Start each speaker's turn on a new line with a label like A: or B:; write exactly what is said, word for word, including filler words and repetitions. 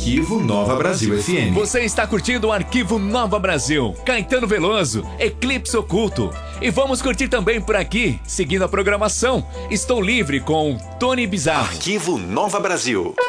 A: Arquivo Nova Brasil F M.
B: Você está curtindo o Arquivo Nova Brasil, Caetano Veloso, Eclipse Oculto. E vamos curtir também por aqui, seguindo a programação, Estou Livre com Tony Bizarro.
A: Arquivo Nova Brasil.